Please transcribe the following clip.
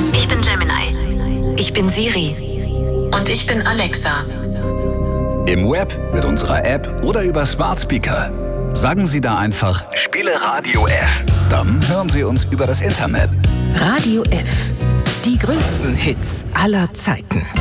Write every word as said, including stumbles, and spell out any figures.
Ich bin Gemini. Ich bin Siri. Und ich bin Alexa. Im Web, mit unserer App oder über Smart Speaker. Sagen Sie da einfach Spiele Radio F. Dann hören Sie uns über das Internet. Radio F. Die größten Hits aller Zeiten.